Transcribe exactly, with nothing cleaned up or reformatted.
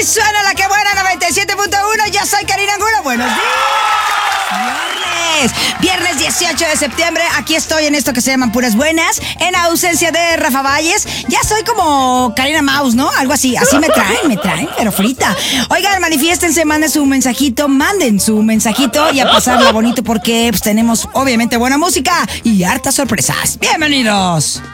Y suena la que buena noventa y siete punto uno. Yo soy Karina Angulo. Buenos días. Viernes, viernes dieciocho de septiembre. Aquí estoy en esto que se llaman Puras Buenas, en ausencia de Rafa Valles. Ya soy como Karina Mouse, ¿no? Algo así, así me traen, me traen, pero frita. Oigan, manifiéstense, manden su mensajito, manden su mensajito y a pasarla bonito porque pues, tenemos obviamente buena música y hartas sorpresas. ¡Bienvenidos!